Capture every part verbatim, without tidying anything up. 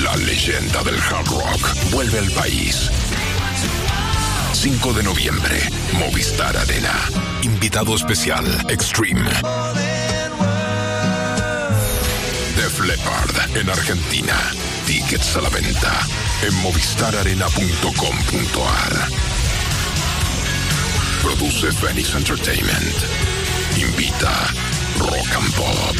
La leyenda del hard rock vuelve al país. cinco de noviembre, Movistar Arena. Invitado especial, Extreme. Def Leppard en Argentina. Tickets a la venta en movistar arena punto com punto a r. Produce Phoenix Entertainment. Invita Rock and Pop.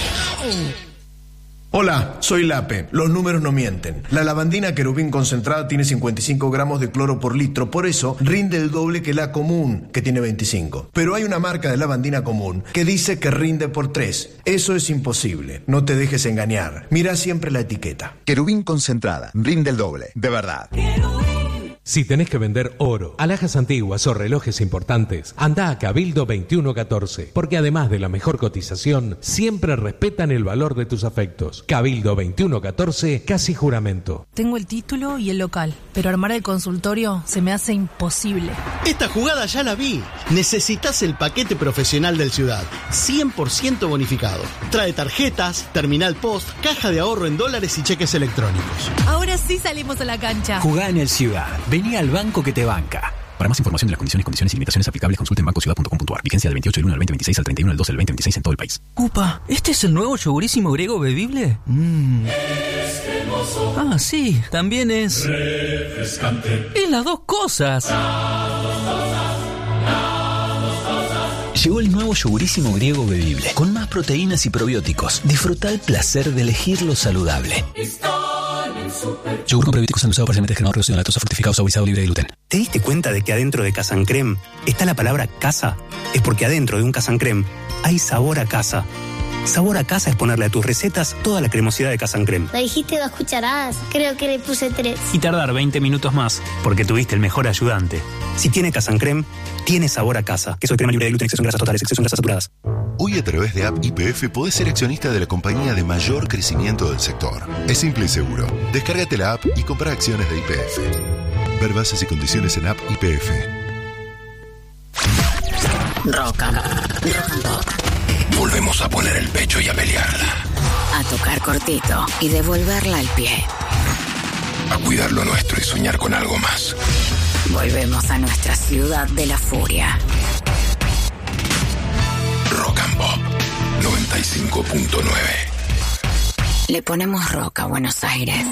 Hola, soy Lape. Los números no mienten. La lavandina querubín concentrada tiene cincuenta y cinco gramos de cloro por litro, por eso rinde el doble que la común, que tiene veinticinco. Pero hay una marca de lavandina común que dice que rinde por tres. Eso es imposible. No te dejes engañar. Mira siempre la etiqueta. Querubín concentrada. Rinde el doble. De verdad. Si tenés que vender oro, alhajas antiguas o relojes importantes, anda a Cabildo veintiuno catorce, porque además de la mejor cotización, siempre respetan el valor de tus afectos. Cabildo veintiuno catorce, casi juramento. Tengo el título y el local, pero armar el consultorio se me hace imposible. Esta jugada ya la vi. Necesitas el paquete profesional del Ciudad, cien por ciento bonificado. Trae tarjetas, terminal post, caja de ahorro en dólares y cheques electrónicos. Ahora sí salimos a la cancha. Jugá en el Ciudad. Vení al banco que te banca. Para más información de las condiciones, condiciones y limitaciones aplicables, consulte en banco ciudad punto com punto a r. Vigencia del veintiocho del uno al veinte veintiséis al treinta y uno del doce del veinte veintiséis en todo el país. Upa, ¿este es el nuevo yogurísimo griego bebible? Mmm. Ah, sí, también es... refrescante. Y las dos cosas. Llegó el nuevo yogurísimo griego bebible, con más proteínas y probióticos. Disfruta el placer de elegir lo saludable. Yogur con probióticos endulzado parcialmente descremado, reducido en lactosa, fortificado, saborizado, libre de gluten. ¿Te diste cuenta de que adentro de Casa Creme está la palabra casa? Es porque adentro de un Casa Creme hay sabor a casa. Sabor a casa es ponerle a tus recetas toda la cremosidad de Casa Creme. Me dijiste dos cucharadas, creo que le puse tres. Y tardar veinte minutos más, porque tuviste el mejor ayudante. Si tiene Casa Creme, tiene sabor a casa. Queso de crema libre de gluten, exceso en grasas totales, exceso en grasas saturadas. Hoy a través de App Y P F podés ser accionista de la compañía de mayor crecimiento del sector. Es simple y seguro. Descárgate la app y compra acciones de Y P F. Ver bases y condiciones en App Y P F. Rock and, rock and Pop. Volvemos a poner el pecho y a pelearla. A tocar cortito y devolverla al pie. A cuidar lo nuestro y soñar con algo más. Volvemos a nuestra ciudad de la furia. Rock and Pop noventa y cinco punto nueve. Le ponemos rock a Buenos Aires.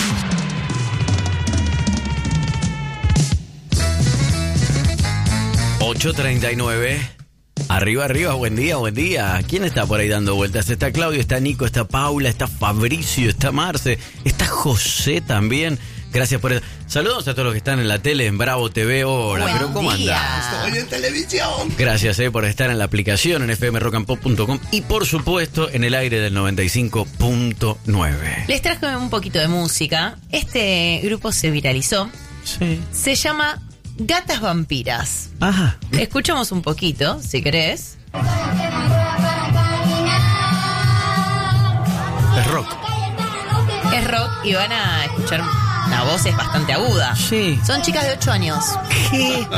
ocho treinta y nueve. Arriba, arriba, buen día, buen día. ¿Quién está por ahí dando vueltas? Está Claudio, está Nico, está Paula, está Fabricio, está Marce, está José también. Gracias por eso. Saludos a todos los que están en la tele, en Bravo T V. Hola, buen pero ¿cómo día. andás? Estoy en televisión. Gracias eh, por estar en la aplicación, en f m rock and pop punto com y por supuesto en el aire del noventa y cinco punto nueve. Les traje un poquito de música. Este grupo se viralizó. Sí. Se llama Gatas Vampiras. Ajá. Escuchamos un poquito, si querés. Es rock. Es rock y van a escuchar una voz es bastante aguda. Sí. Son chicas de ocho años. ¿Qué?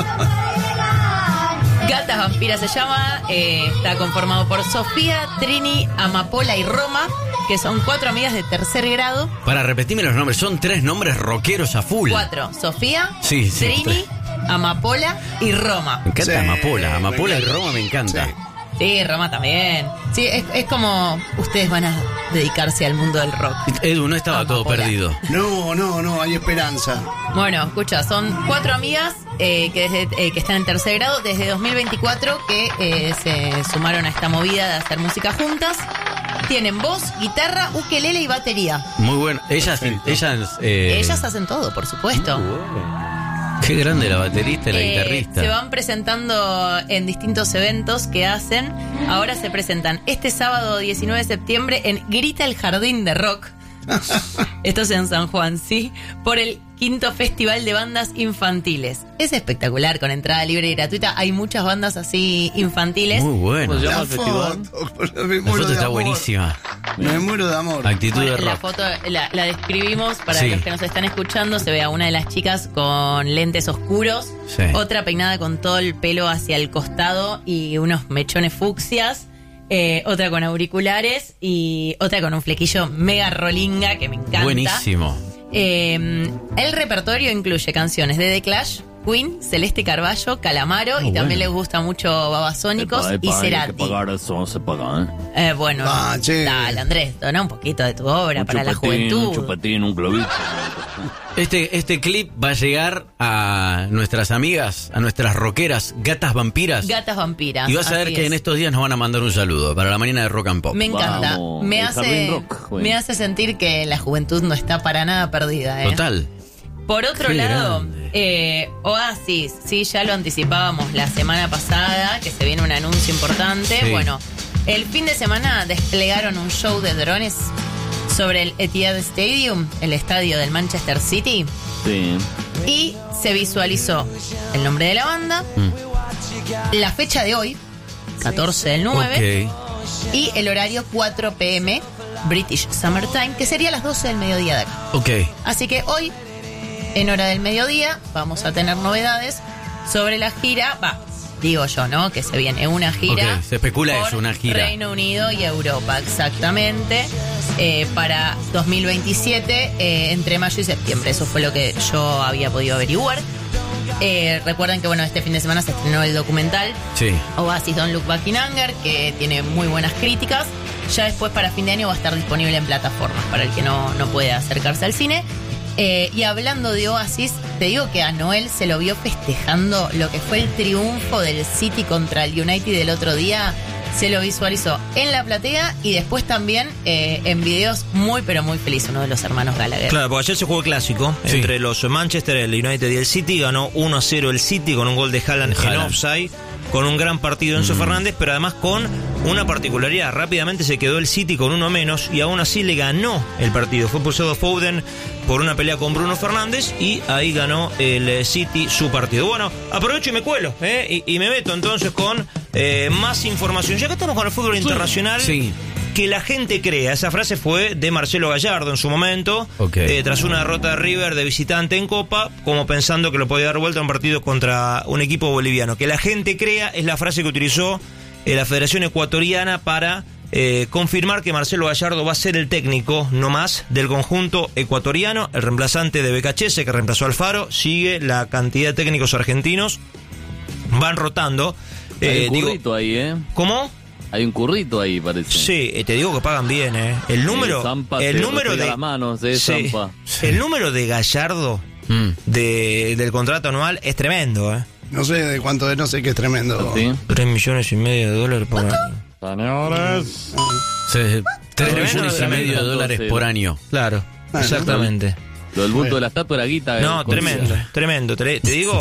Gatas Vampiras se llama. Eh, está conformado por Sofía, Trini, Amapola y Roma, que son cuatro amigas de tercer grado. Para repetirme los nombres, son tres nombres rockeros a full. Cuatro. Sofía, sí, sí, Trini, tres. Amapola y Roma. Me encanta sí, Amapola. Amapola y Roma me encanta. Sí. Sí, Roma también. Sí, es, es como ustedes van a dedicarse al mundo del rock. Edu, no estaba Amapola. Todo perdido. No, no, no, hay esperanza. Bueno, escucha, son cuatro amigas eh, que, desde, eh, que están en tercer grado desde dos mil veinticuatro que eh, se sumaron a esta movida de hacer música juntas. Tienen voz, guitarra, ukelele y batería. Muy bueno. Ellas, ellas, eh... ellas hacen todo, por supuesto. Qué grande la baterista y la eh, guitarrista. Se van presentando en distintos eventos que hacen. Ahora se presentan este sábado diecinueve de septiembre en Grita el Jardín de Rock. Esto es en San Juan, sí. Por el quinto Festival de Bandas Infantiles. Es espectacular, con entrada libre y gratuita. Hay muchas bandas así infantiles. Muy bueno. ¿Cómo se llama el festival? La foto está buenísima. Me muero de amor. Actitud bueno, de rock. La foto la, la describimos para sí. los que nos están escuchando. Se ve a una de las chicas con lentes oscuros, sí. Otra peinada con todo el pelo hacia el costado y unos mechones fucsias. eh, otra con auriculares y otra con un flequillo mega rolinga que me encanta. Buenísimo. Eh, el repertorio incluye canciones de The Clash, Queen, Celeste Carballo, Calamaro oh, y bueno. también les gusta mucho Babasónicos epa, epa, y Cerati. Hay que pagar eso, se paga, ¿eh? Eh, bueno, ah, dale, Andrés, dona un poquito de tu obra un para chupetín, la juventud. Un chupetín, un globito. Este, este clip va a llegar a nuestras amigas, a nuestras rockeras, gatas vampiras. Gatas vampiras. Y vas a ver que es. en estos días nos van a mandar un saludo para la mañana de Rock and Pop. Me encanta. Vamos, me hace, rock, me hace sentir que la juventud no está para nada perdida, ¿eh? Total. Por otro Qué lado, eh, Oasis, sí, ya lo anticipábamos la semana pasada, que se viene un anuncio importante. Sí. Bueno, el fin de semana desplegaron un show de drones sobre el Etihad Stadium, el estadio del Manchester City. Sí. Y se visualizó el nombre de la banda, mm. la fecha de hoy, catorce del nueve, okay. y el horario cuatro pm British Summertime, que sería las doce del mediodía de acá. Ok. Así que hoy, en hora del mediodía, vamos a tener novedades sobre la gira. Va, digo yo, ¿no? Que se viene una gira. Okay, se especula eso, una gira. Reino Unido y Europa, exactamente. Eh, para dos mil veintisiete, eh, entre mayo y septiembre. Eso fue lo que yo había podido averiguar. Eh, recuerden que, bueno, este fin de semana se estrenó el documental sí. Oasis Don't Look Back in Anger, que tiene muy buenas críticas. Ya después, para fin de año, va a estar disponible en plataformas para el que no, no puede acercarse al cine. Eh, y hablando de Oasis, te digo que a Noel se lo vio festejando lo que fue el triunfo del City contra el United el otro día. Se lo visualizó en la platea y después también eh, en videos muy pero muy feliz uno de los hermanos Gallagher. Claro, porque ayer se jugó el clásico sí. entre los Manchester, el United y el City. Ganó uno a cero el City con un gol de Haaland en offside, con un gran partido Enzo mm. Fernández, pero además con una particularidad. Rápidamente se quedó el City con uno menos y aún así le ganó el partido. Fue pulsado Foden por una pelea con Bruno Fernández y ahí ganó el City su partido. Bueno, aprovecho y me cuelo ¿eh? y, y me meto entonces con eh, más información. Ya que estamos con el fútbol sí. internacional, sí. que la gente crea. Esa frase fue de Marcelo Gallardo en su momento, okay. eh, tras una derrota de River de visitante en Copa, como pensando que lo podía dar vuelta a un partido contra un equipo boliviano. Que la gente crea es la frase que utilizó eh, la Federación Ecuatoriana para eh, confirmar que Marcelo Gallardo va a ser el técnico, no más, del conjunto ecuatoriano, el reemplazante de Becachese, que reemplazó a Alfaro. Sigue la cantidad de técnicos argentinos, van rotando. Hay eh, un currito digo, ahí, ¿eh? ¿Cómo? Hay un currito ahí, parece. Sí, te digo que pagan bien, ¿eh? El número, sí, Zampa el número de las manos de sí, Zampa. El número de Gallardo mm. de, del contrato anual es tremendo, ¿eh? No sé de cuánto es, no sé qué es tremendo. ¿Sí? Tres millones y medio de dólares por año. Señores. Sí, tres millones y medio de dólares por año. Claro, ah, exactamente. Lo del bulto de la estatua era guita. No, tremendo, tremendo. Te, te digo,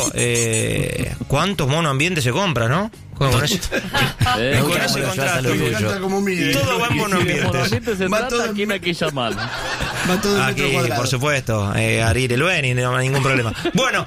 eh, ¿cuántos monoambientes se compran, no? Con, con ese, eh, con ese contrato. Como mide. Todo va en monoambientes. Se va trata, ¿quién hay que llamar? Va todo en Aquí, metro cuadrado. por supuesto, eh, Ariel Elweni, no hay ningún problema. Bueno,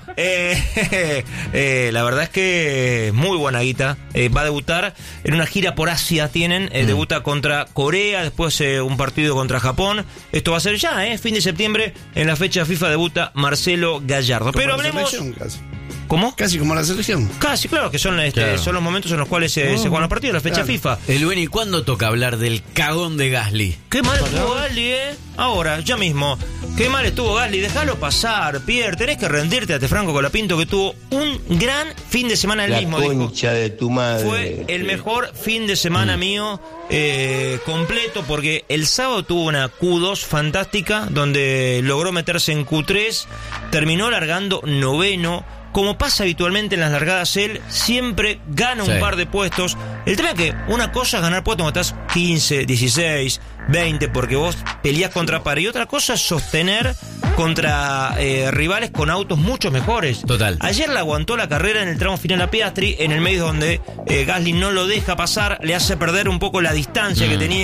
eh, eh, la verdad es que muy buena guita. Eh, va a debutar en una gira por Asia. Tienen, eh, mm. debuta contra Corea, después eh, un partido contra Japón. Esto va a ser ya, eh, fin de septiembre, en la fecha FIFA debuta Marcelo Gallardo. Pero hablemos. ¿Cómo? Casi como la selección. Casi, claro, que son, este, claro. son los momentos en los cuales se, oh, se juegan los partidos, la fecha claro. FIFA. El Beni, ¿cuándo toca hablar del cagón de Gasly? Qué mal estuvo Gasly, ¿eh? Ahora, ya mismo. Qué mal estuvo Gasly. Déjalo pasar, Pierre. Tenés que rendirte a Franco Colapinto, que tuvo un gran fin de semana el la mismo. Concha dijo. de tu madre. Fue el mejor fin de semana mm. mío eh, completo, porque el sábado tuvo una Q dos fantástica, donde logró meterse en Q tres, terminó largando noveno. Como pasa habitualmente en las largadas, él siempre gana un sí. par de puestos. El tema es que una cosa es ganar puestos cuando estás quince, dieciséis, veinte, porque vos peleás contra par. Y otra cosa es sostener contra eh, rivales con autos mucho mejores. Total. Ayer le aguantó la carrera en el tramo final a Piastri, en el medio donde eh, Gasly no lo deja pasar, le hace perder un poco la distancia mm. que tenía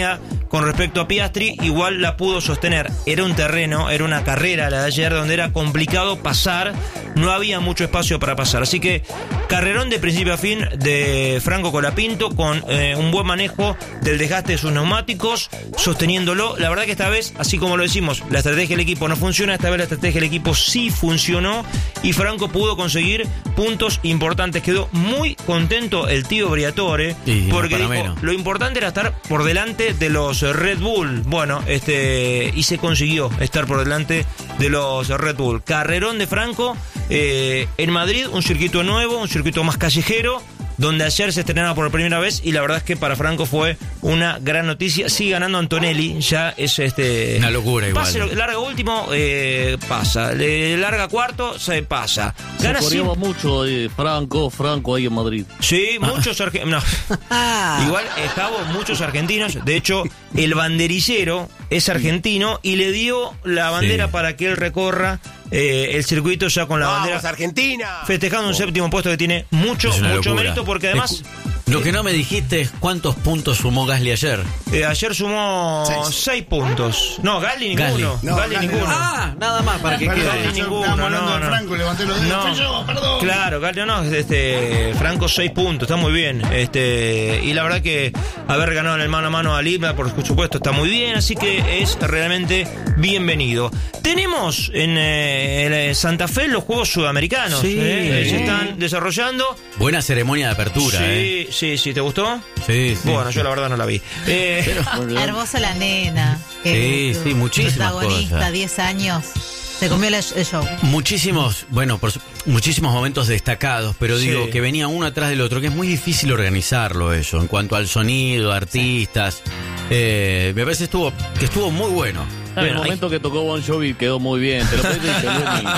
con respecto a Piastri, igual la pudo sostener. Era un terreno, era una carrera la de ayer donde era complicado pasar, no había mucho espacio para pasar. Así que carrerón de principio a fin de Franco Colapinto, con eh, un buen manejo del desgaste de sus neumáticos, sosteniéndolo. La verdad que esta vez, así como lo decimos, la estrategia del equipo no funciona, esta vez la estrategia del equipo sí funcionó y Franco pudo conseguir puntos importantes. Quedó muy contento el tío Briatore, Y porque no dijo, para menos. lo importante era estar por delante de los Red Bull. Bueno, este y se consiguió estar por delante de los Red Bull. Carrerón de Franco eh, en Madrid, un circuito nuevo, un circuito más callejero, donde ayer se estrenaba por primera vez y la verdad es que para Franco fue una gran noticia. Sigue ganando Antonelli, ya es este una locura igual. Pase, larga último, eh, pasa. Le larga cuarto, se pasa. Gana Se sin... coreaba mucho eh, Franco, Franco ahí en Madrid. Sí, muchos argentinos. No. Igual, eh, Javo, muchos argentinos. De hecho, el banderillero es argentino y le dio la bandera Sí. para que él recorra eh, el circuito ya con la ¡Vamos, bandera. Argentina! Festejando un séptimo puesto que tiene mucho, Es una mucho locura. mérito porque además... Lo que no me dijiste es cuántos puntos sumó Gasly ayer. Eh, ayer sumó Seis. seis puntos. No, Gasly ninguno. Gasly. Gasly, No, Gasly ninguno. no. Ah, nada más para que Perdón, quede. Gasly yo- ninguno. estábamos hablando No, de no. Franco, levanté los dedos. Fui yo, perdón. Claro, Gasly no, este, Franco seis puntos, está muy bien. Este, y la verdad que haber ganado en el mano a mano a Libra, por supuesto, está muy bien, así que es realmente bienvenido. Tenemos en, eh, en Santa Fe los Juegos Sudamericanos. Sí. eh, se están desarrollando. Buena ceremonia de apertura, sí, ¿eh? sí, sí, ¿te gustó? Sí, sí. Bueno, yo la verdad no la vi. Eh, Hermosa la nena. Sí, sí, muchísimas protagonista, cosas. diez años. Se comió el el show. Muchísimos, bueno, por su- muchísimos momentos destacados, pero Sí. digo que venía uno atrás del otro, que es muy difícil organizarlo eso, en cuanto al sonido, artistas. Eh, me parece estuvo, que estuvo muy bueno. Ah, el Bueno, hay- momento que tocó Bon Jovi quedó muy bien. Te lo pedí, te lo pedí.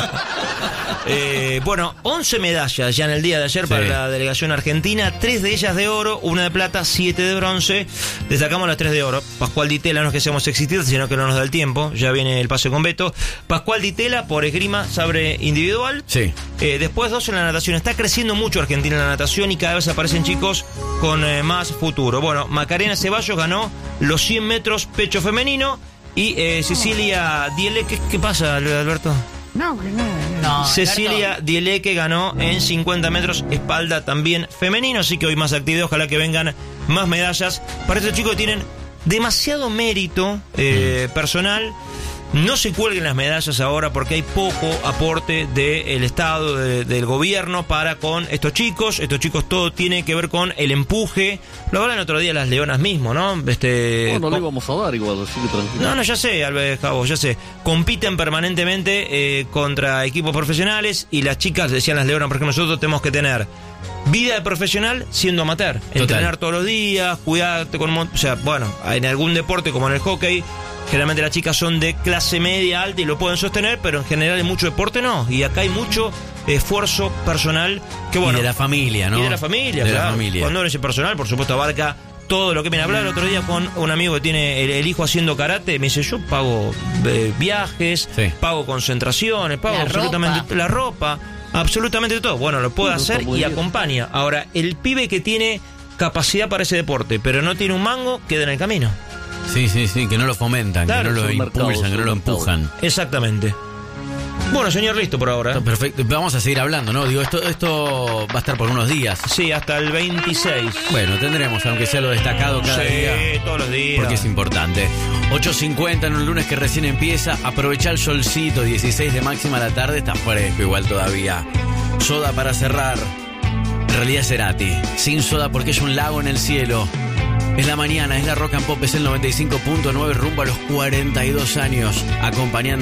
Eh, bueno, once medallas ya en el día de ayer para Sí. la delegación argentina, tres de ellas de oro, una de plata, siete de bronce. Destacamos las tres de oro. Pascual Di Tella, no es que seamos exitistas, sino que no nos da el tiempo. Ya viene el pase con Beto. Pascual Di Tella por esgrima, sabre individual. Sí. Eh, después dos en la natación. Está creciendo mucho Argentina en la natación y cada vez aparecen chicos con eh, más futuro. Bueno, Macarena Ceballos ganó los cien metros pecho femenino y eh, Cecilia Diele, ¿qué, qué pasa, Alberto? No, no. Cecilia Dieleque ganó en cincuenta metros espalda también femenino, así que hoy más actividad, ojalá que vengan más medallas. Para estos chicos que tienen demasiado mérito eh, personal. No se cuelguen las medallas ahora porque hay poco aporte del Estado, de, del gobierno para con estos chicos. Estos chicos todo tiene que ver con el empuje. Lo hablan el otro día las leonas mismo, ¿no? Este, Bueno, con- le íbamos a dar igual, así que tranquilo. no, no, ya sé, Albert Cabo, ya sé. Compiten permanentemente eh, contra equipos profesionales y las chicas, decían las leonas, porque nosotros tenemos que tener vida de profesional siendo amateur. Entrenar todos los días, cuidarte con... un mon- O sea, bueno, en algún deporte como en el hockey, generalmente las chicas son de clase media alta y lo pueden sostener, pero en general en mucho deporte no. Y acá hay mucho esfuerzo personal que bueno... Y de la familia, ¿no? Y de la familia, De la claro. familia. Cuando hablo de ese personal, por supuesto, abarca todo lo que me hablaba el otro día con un amigo que tiene el, el hijo haciendo karate. Me dice, yo pago eh, viajes, Sí. pago concentraciones, pago La absolutamente ropa. la ropa, absolutamente todo. Bueno, lo puede Bueno, está hacer muy y bien. acompaña. Ahora, el pibe que tiene capacidad para ese deporte, pero no tiene un mango, queda en el camino. Sí, sí, sí, que no lo fomentan, Claro, que no lo supermercado, impulsan, que no lo supermercado. empujan. Exactamente. Bueno, señor, listo por ahora. Está perfecto. Vamos a seguir hablando, ¿no? Digo, esto, esto va a estar por unos días. Sí, hasta el veintiséis. Bueno, tendremos, aunque sea lo destacado cada Sí, día. todos los días. Porque es importante. ocho cincuenta en un lunes que recién empieza. Aprovecha el solcito, dieciséis de máxima a la tarde. Está fresco igual todavía. Soda para cerrar. Realidad Cerati. Sin soda porque es un lago en el cielo. Es la mañana, es la Rock and Pop, es el noventa y cinco punto nueve rumbo a los cuarenta y dos años. Acompañando